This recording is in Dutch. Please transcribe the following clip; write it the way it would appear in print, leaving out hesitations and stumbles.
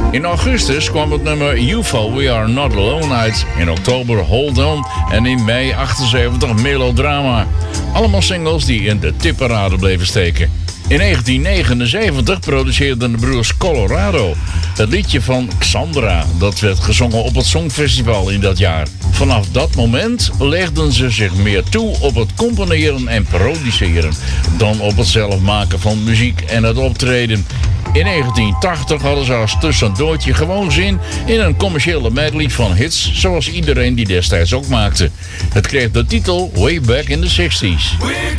In augustus kwam het nummer UFO We Are Not Alone uit. In oktober Hold On en in mei 78 Melodrama. Allemaal singles die in de tipparade bleven steken. In 1979 produceerden de broers Colorado het liedje van Xandra. Dat werd gezongen op het Songfestival in dat jaar. Vanaf dat moment legden ze zich meer toe op het componeren en produceren dan op het zelf maken van muziek en het optreden. In 1980 hadden ze als tussendoortje gewoon zin in een commerciële medley van hits zoals iedereen die destijds ook maakte. Het kreeg de titel Way Back in the 60s.